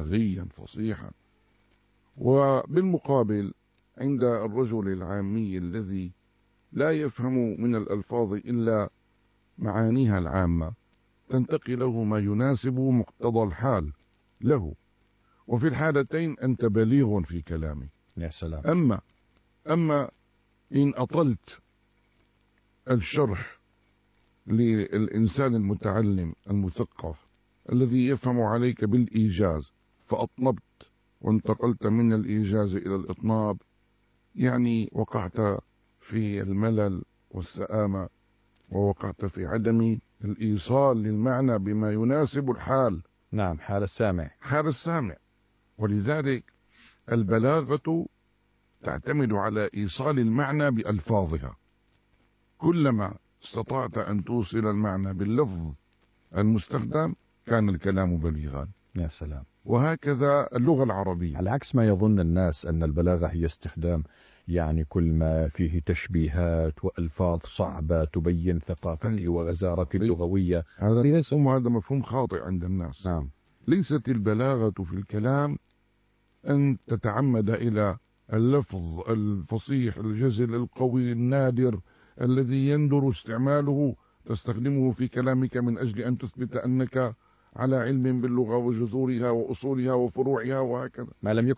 بلاغيا فصيحا. وبالمقابل عند الرجل العامي الذي لا يفهم من الألفاظ إلا معانيها العامة، تنتقي له ما يناسب مقتضى الحال له، وفي الحالتين أنت بليغ في كلامك. يا سلام. أما إن أطلت الشرح للإنسان المتعلم المثقف الذي يفهم عليك بالإيجاز، فأطنبت وانتقلت من الإيجاز إلى الإطناب، يعني وقعت في الملل والسآمة، ووقعت في عدم الإيصال للمعنى بما يناسب الحال. نعم، حال السامع. ولذلك البلاغة تعتمد على إيصال المعنى بألفاظها. كلما استطعت أن توصل المعنى باللفظ المستخدم كان الكلام بليغا. يا سلام. وهكذا اللغة العربية، على عكس ما يظن الناس أن البلاغة هي استخدام يعني كل ما فيه تشبيهات وألفاظ صعبة تبين ثقافتي وغزارتي اللغوية. هذا مفهوم خاطئ عند الناس. نعم. ليست البلاغة في الكلام أن تتعمد إلى اللفظ الفصيح الجزل القوي النادر الذي يندر استعماله تستخدمه في كلامك من أجل أن تثبت أنك على علم باللغة وجذورها وأصولها وفروعها وهكذا، ما لم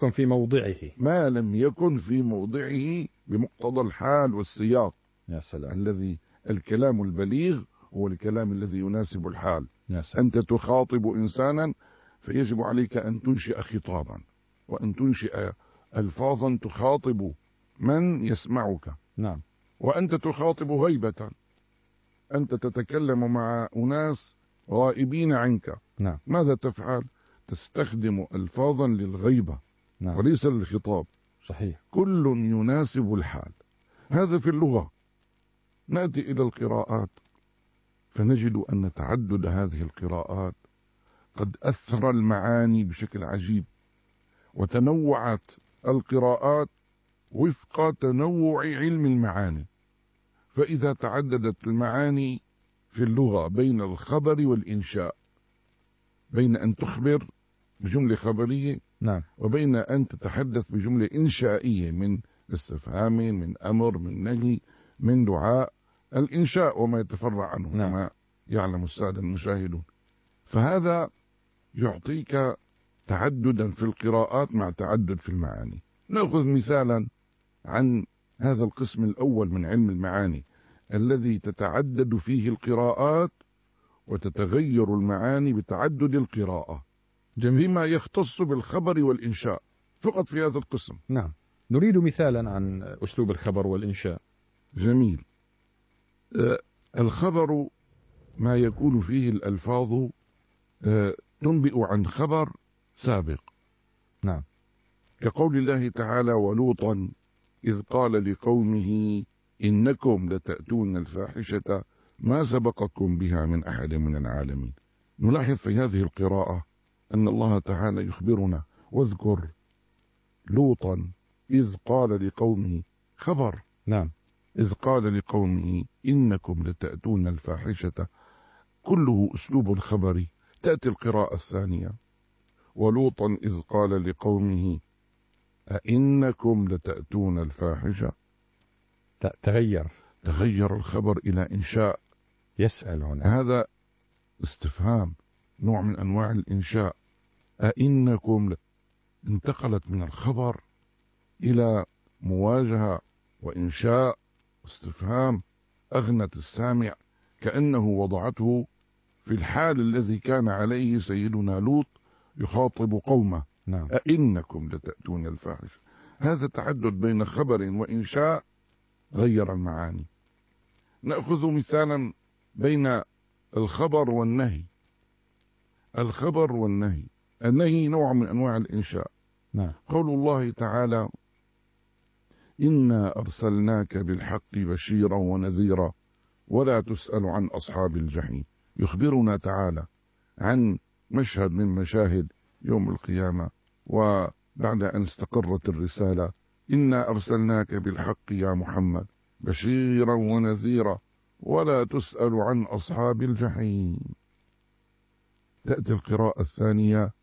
يكن في موضعه بمقتضى الحال والسياق. يا سلام. الكلام البليغ هو الكلام الذي يناسب الحال. يا سلام. أنت تخاطب إنسانا فيجب عليك أن تنشئ خطابا وأن تنشئ ألفاظا تخاطب من يسمعك. نعم. وأنت تخاطب هيبة، أنت تتكلم مع أناس غائبين عنك. نعم. ماذا تفعل؟ تستخدم ألفاظا للغيبة. نعم. وليس للخطاب. صحيح. كل يناسب الحال. هذا في اللغة. نأتي إلى القراءات فنجد أن تعدد هذه القراءات قد أثر المعاني بشكل عجيب، وتنوعت القراءات وفق تنوع علم المعاني. فإذا تعددت المعاني في اللغة بين الخبر والإنشاء، بين أن تخبر بجملة خبرية، نعم، وبين أن تتحدث بجملة إنشائية من استفهام، من أمر، من نهي، من دعاء، الإنشاء وما يتفرع عنه. نعم. كما يعلم السادة المشاهدون. فهذا يعطيك تعددا في القراءات مع تعدد في المعاني. نأخذ مثالا عن هذا القسم الأول من علم المعاني الذي تتعدد فيه القراءات وتتغير المعاني بتعدد القراءة، فيما يختص بالخبر والإنشاء فقط في هذا القسم. نعم، نريد مثالا عن أسلوب الخبر والإنشاء. جميل. الخبر ما يكون فيه الألفاظ تنبئ عن خبر سابق. نعم. كقول الله تعالى: ولوطا إذ قال لقومه إنكم لتأتون الفاحشة ما سبقكم بها من أحد من العالمين. نلاحظ في هذه القراءة أن الله تعالى يخبرنا: واذكر لوطا إذ قال لقومه، خبر. نعم. إذ قال لقومه إنكم لتأتون الفاحشة، كله أسلوب الخبر. تأتي القراءة الثانية: ولوطا إذ قال لقومه أئنكم لتأتون الفاحشة. تغير الخبر إلى إنشاء. يسأل هنا، هذا استفهام، نوع من أنواع الإنشاء. أئنكم انتقلت من الخبر إلى مواجهة وإنشاء استفهام، أغنت السامع كأنه وضعته في الحال الذي كان عليه سيدنا لوط يخاطب قومه. نعم. أئنكم لتأتون الفاحشة. هذا تعدد بين خبر وإنشاء غير المعاني. نأخذ مثالا بين الخبر والنهي. الخبر والنهي، النهي نوع من أنواع الإنشاء. نعم. قول الله تعالى: إنا أرسلناك بالحق بشيرا ونذيرا ولا تسأل عن أصحاب الجحيم. يخبرنا تعالى عن مشهد من مشاهد يوم القيامة، وبعد أن استقرت الرسالة: إنا أرسلناك بالحق يا محمد بشيرا ونذيرا ولا تسأل عن أصحاب الجحيم. تأتي القراءة الثانية: